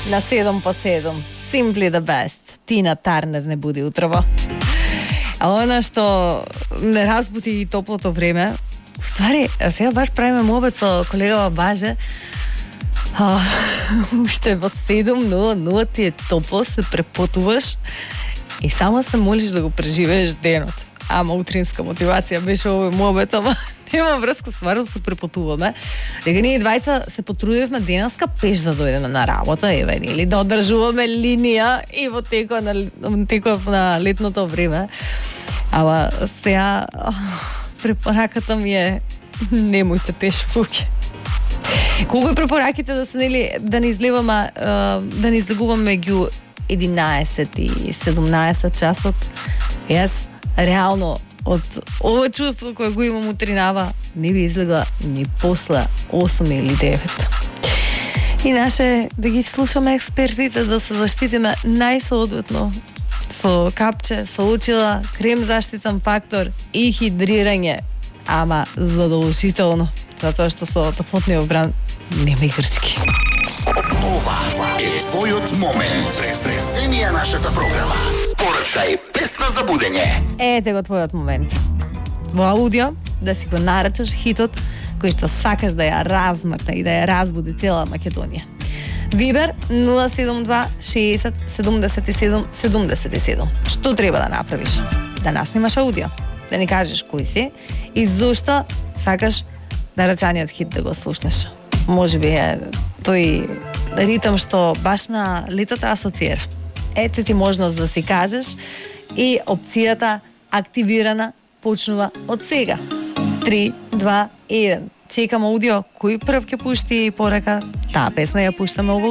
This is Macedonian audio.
На 7 по 7. Simply the best. Тина Тарнер не буди утрово. А она што не разбуди и топлото време. Ствари, сега баш правиме мобет со колегава Баже. Уште во 7:00 ти е топло, се препотуваш и само се молиш да го преживееш денот. Ама утринска мотивација беше овој мобет, ама нема врска, стварно се препотуваме. Дека ние двајца се потрудивме денеска пеш да дојдеме на работа, еве, или да одржуваме линија и во текот на летното време. Ама сега препораката ми е немојте пеш луѓе. Колку е препораките да се да не излегуваме меѓу 11 и 17 часот. Јас реално од ова чувство кое го имам утринава не би излегла ни после 8 или 9. Иначе да ги слушаме експертите, да се заштитиме најсоодветно со капче, со очила, крем заштитен фактор и хидрирање, ама задолжително, затоа што со топлотниот бран нема игрички. Ова е твојот момент. Преземија нашата програма. Порачај песна за будење. Ете го твојот момент. Во аудио да си го нарачаш хитот кој што сакаш да ја размртне и да ја разбуди цела Македонија. Вибер 072 60 77 77. Што треба да направиш? Да наснимаш аудио, да ни кажеш кој си и зошто сакаш нарачаниот хит да го слушнеш. Може би е тој ритм што баш на летото асоциира. Ете ти можност да си кажеш и опцијата активирана почнува од сега. 3, 2, 1. Чекам аудио. Кој прв ќе пушти порака? Таа песна ја пуштаме